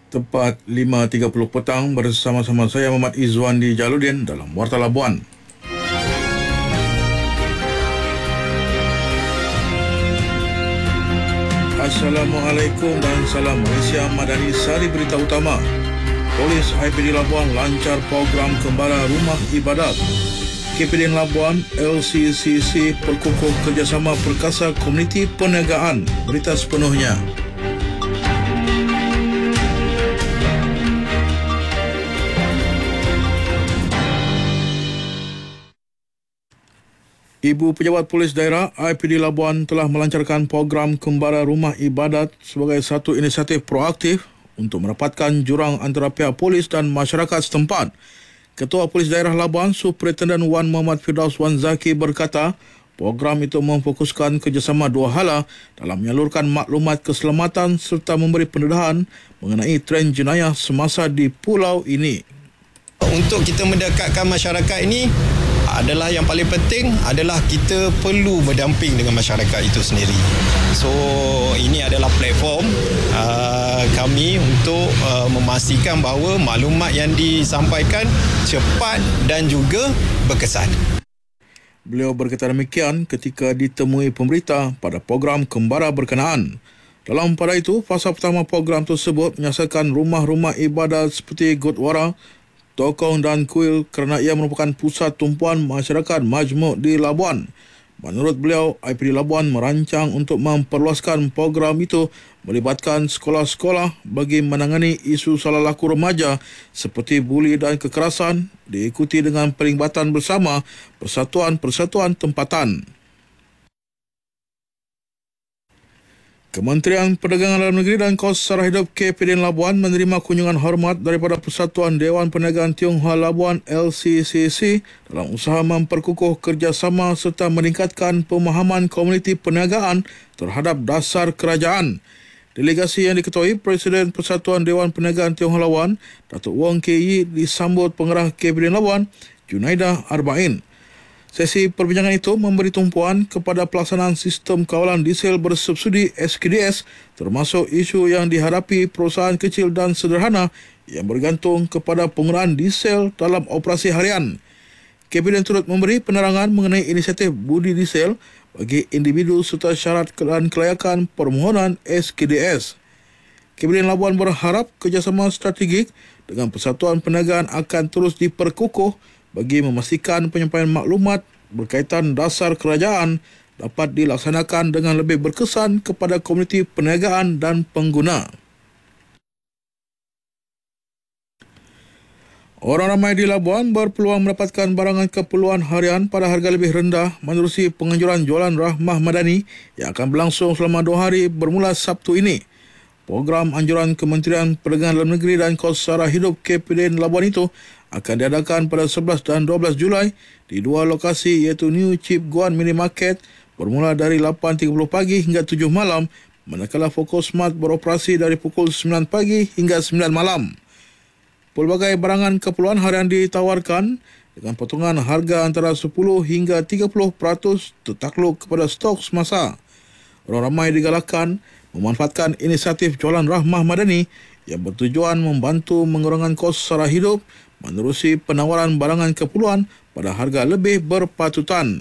Tepat 5.30 petang bersama-sama saya Muhammad Izzuan di Jaludin dalam Warta Labuan. Assalamualaikum dan salam Malaysia Madani. Sari berita utama. Polis IPD Labuan lancar program Kembara Rumah Ibadat. KPDN Labuan LCCC perkukuh kerjasama perkasa komuniti perniagaan. Berita sepenuhnya. Ibu Pejabat Polis Daerah IPD Labuan telah melancarkan program Kembara Rumah Ibadat sebagai satu inisiatif proaktif untuk merapatkan jurang antara pihak polis dan masyarakat setempat. Ketua Polis Daerah Labuan, Superintendent Wan Muhammad Firdaus Wan Zaki berkata, program itu memfokuskan kerjasama dua hala dalam menyalurkan maklumat keselamatan serta memberi pendedahan mengenai trend jenayah semasa di pulau ini. Untuk kita mendekatkan masyarakat ini adalah yang paling penting adalah kita perlu berdamping dengan masyarakat itu sendiri. So ini adalah platform kami untuk memastikan bahawa maklumat yang disampaikan cepat dan juga berkesan. Beliau berkata demikian ketika ditemui pemberita pada program Kembara berkenaan. Dalam pada itu, fasa pertama program tersebut menyasarkan rumah-rumah ibadat seperti Gurdwara, Tokong dan Kuil kerana ia merupakan pusat tumpuan masyarakat majmuk di Labuan. Menurut beliau, IPD Labuan merancang untuk memperluaskan program itu melibatkan sekolah-sekolah bagi menangani isu salah laku remaja seperti buli dan kekerasan, diikuti dengan perlibatan bersama persatuan-persatuan tempatan. Kementerian Perdagangan Dalam Negeri dan Kos Sara Hidup KPDN Labuan menerima kunjungan hormat daripada Persatuan Dewan Perniagaan Tionghoa Labuan LCCC dalam usaha memperkukuh kerjasama serta meningkatkan pemahaman komuniti perniagaan terhadap dasar kerajaan. Delegasi yang diketuai Presiden Persatuan Dewan Perniagaan Tionghoa Labuan, Datuk Wong Kee Yee, disambut pengerah KPDN Labuan, Junaidah Arba'in. Sesi perbincangan itu memberi tumpuan kepada pelaksanaan sistem kawalan diesel bersubsidi SKDS termasuk isu yang dihadapi perusahaan kecil dan sederhana yang bergantung kepada penggunaan diesel dalam operasi harian. KPDN turut memberi penerangan mengenai inisiatif budi diesel bagi individu serta syarat dan kelayakan permohonan SKDS. KPDN Labuan berharap kerjasama strategik dengan Persatuan Perniagaan akan terus diperkukuh bagi memastikan penyampaian maklumat berkaitan dasar kerajaan dapat dilaksanakan dengan lebih berkesan kepada komuniti perniagaan dan pengguna. Orang ramai di Labuan berpeluang mendapatkan barangan keperluan harian pada harga lebih rendah menerusi penganjuran jualan Rahmah Madani yang akan berlangsung selama 2 hari bermula Sabtu ini. Program anjuran Kementerian Perdagangan Dalam Negeri dan Kos Sara Hidup KPDN Labuan itu akan diadakan pada 11 dan 12 Julai di 2 lokasi iaitu New Chip Guan Mini Market bermula dari 8.30 pagi hingga 7 malam manakala Fokus Smart beroperasi dari pukul 9 pagi hingga 9 malam. Pelbagai barangan keperluan harian ditawarkan dengan potongan harga antara 10 hingga 30% tertakluk kepada stok semasa. Orang ramai digalakkan memanfaatkan inisiatif jualan Rahmah Madani yang bertujuan membantu mengurangkan kos sara hidup menerusi penawaran barangan keperluan pada harga lebih berpatutan.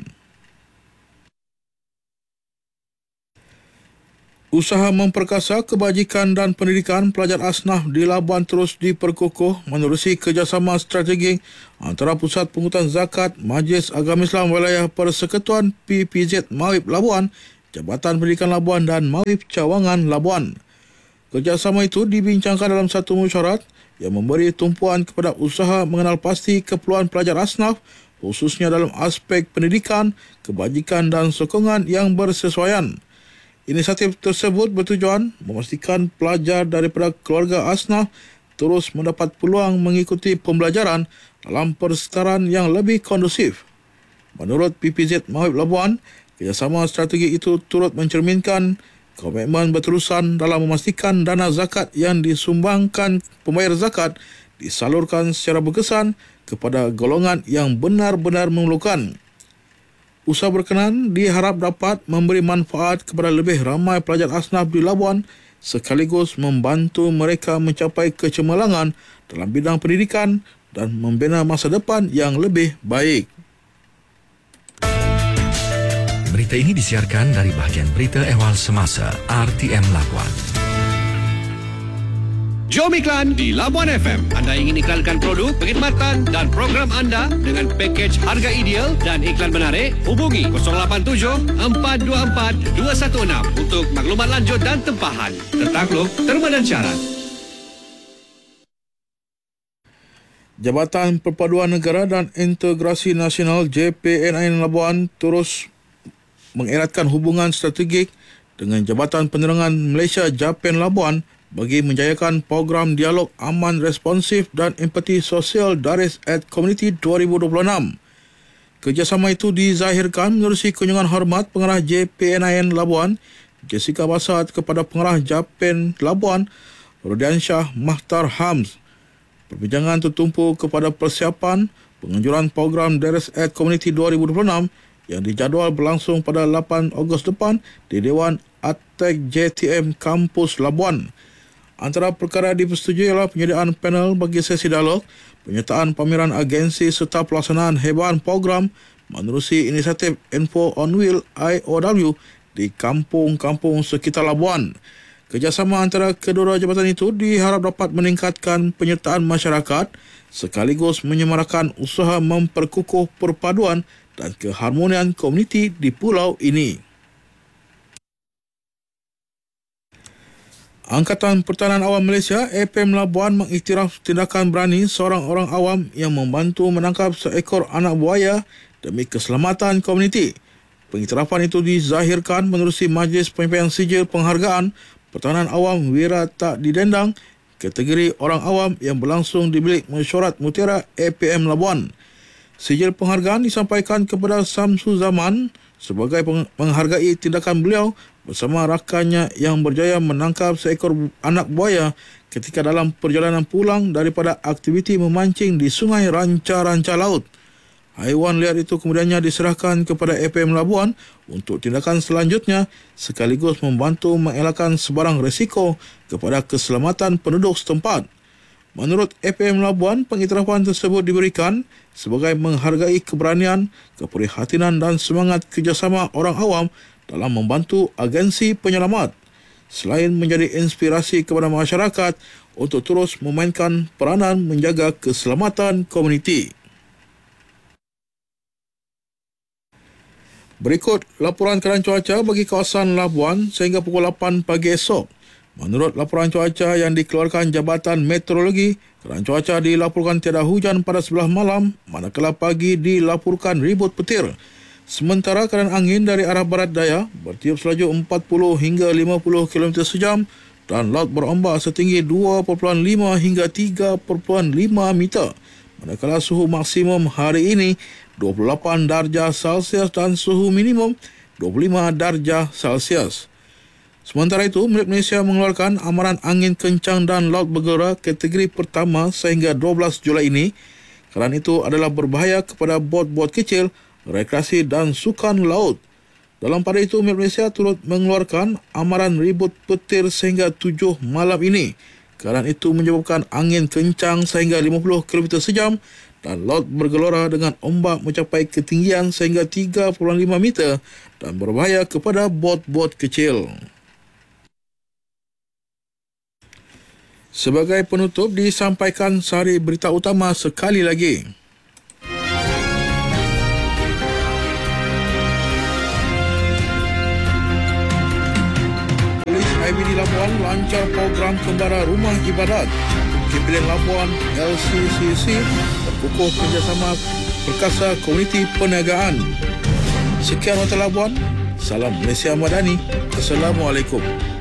Usaha memperkasa kebajikan dan pendidikan pelajar asnaf di Labuan terus diperkukuh menerusi kerjasama strategik antara Pusat Pungutan Zakat Majlis Agama Islam Wilayah Persekutuan PPZ Mawib Labuan, Jabatan Pendidikan Labuan dan Mawib Cawangan Labuan. Kerjasama itu dibincangkan dalam satu mesyuarat yang memberi tumpuan kepada usaha mengenal pasti keperluan pelajar asnaf khususnya dalam aspek pendidikan, kebajikan dan sokongan yang bersesuaian. Inisiatif tersebut bertujuan memastikan pelajar daripada keluarga asnaf terus mendapat peluang mengikuti pembelajaran dalam persekitaran yang lebih kondusif. Menurut PPZ Mawib Labuan, kerjasama strategi itu turut mencerminkan komitmen berterusan dalam memastikan dana zakat yang disumbangkan pembayar zakat disalurkan secara berkesan kepada golongan yang benar-benar memerlukan. Usaha berkenaan diharap dapat memberi manfaat kepada lebih ramai pelajar asnaf di Labuan sekaligus membantu mereka mencapai kecemerlangan dalam bidang pendidikan dan membina masa depan yang lebih baik. Berita ini disiarkan dari bahagian Berita Ehwal Semasa RTM Labuan. Jom iklan di Labuan FM. Anda ingin iklankan produk, perkhidmatan dan program anda dengan pakej harga ideal dan iklan menarik? Hubungi 087 424 216 untuk maklumat lanjut dan tempahan. Tertakluk, terma dan syarat. Jabatan Perpaduan Negara dan Integrasi Nasional JPNI Labuan terus mengeratkan hubungan strategik dengan Jabatan Penerangan Malaysia Japan Labuan bagi menjayakan program dialog aman, responsif dan empati sosial Daris at Community 2026. Kerjasama itu dizahirkan menerusi kunjungan hormat Pengarah JPNIN Labuan, Jessica Basat, kepada Pengarah Japan Labuan, Rudiansyah Mahtar Hams. Perbincangan tertumpu kepada persiapan penganjuran program Daris at Community 2026 yang dijadual berlangsung pada 8 Ogos depan di Dewan Atek JTM Kampus Labuan. Antara perkara dipersetujui ialah penyediaan panel bagi sesi dialog, penyertaan pameran agensi serta pelaksanaan hebahan program menerusi inisiatif Info on Wheel IOW di kampung-kampung sekitar Labuan. Kerjasama antara kedua jabatan itu diharap dapat meningkatkan penyertaan masyarakat sekaligus menyemarakan usaha memperkukuh perpaduan dan keharmonian komuniti di pulau ini. Angkatan Pertahanan Awam Malaysia APM Labuan mengiktiraf tindakan berani seorang orang awam yang membantu menangkap seekor anak buaya demi keselamatan komuniti. Pengiktirafan itu dizahirkan menerusi Majlis Penyampaian Sijil Penghargaan Pertahanan Awam Wira Tak Didendang kategori orang awam yang berlangsung di bilik mesyuarat Mutiara APM Labuan. Sijil penghargaan disampaikan kepada Samsu Zaman sebagai menghargai tindakan beliau bersama rakannya yang berjaya menangkap seekor anak buaya ketika dalam perjalanan pulang daripada aktiviti memancing di Sungai Ranca-Ranca Laut. Haiwan liar itu kemudiannya diserahkan kepada APM Labuan untuk tindakan selanjutnya sekaligus membantu mengelakkan sebarang risiko kepada keselamatan penduduk setempat. Menurut APM Labuan, pengiktirafan tersebut diberikan sebagai menghargai keberanian, keprihatinan dan semangat kerjasama orang awam dalam membantu agensi penyelamat, selain menjadi inspirasi kepada masyarakat untuk terus memainkan peranan menjaga keselamatan komuniti. Berikut laporan keadaan cuaca bagi kawasan Labuan sehingga pukul 8 pagi esok. Menurut laporan cuaca yang dikeluarkan Jabatan Meteorologi, keadaan cuaca dilaporkan tiada hujan pada sebelah malam, manakala pagi dilaporkan ribut petir. Sementara keadaan angin dari arah barat daya bertiup selaju 40 hingga 50 km sejam dan laut berombak setinggi 2.5 hingga 3.5 meter. Manakala suhu maksimum hari ini 28 darjah Celsius dan suhu minimum 25 darjah Celsius. Sementara itu, Milik Malaysia mengeluarkan amaran angin kencang dan laut bergelora kategori pertama sehingga 12 Julai ini. Kerana itu adalah berbahaya kepada bot-bot kecil, rekreasi dan sukan laut. Dalam pada itu, Milik Malaysia turut mengeluarkan amaran ribut petir sehingga 7 malam ini. Kerana itu menyebabkan angin kencang sehingga 50 km sejam dan laut bergelora dengan ombak mencapai ketinggian sehingga 3.5 meter dan berbahaya kepada bot-bot kecil. Sebagai penutup, disampaikan sari berita utama sekali lagi. Polis IBD Labuan lancar program kembara rumah ibadat. KPDN Labuan LCCC berkukuh kerjasama perkasa komuniti perniagaan. Sekian Nota Labuan. Salam Malaysia Madani. Assalamualaikum.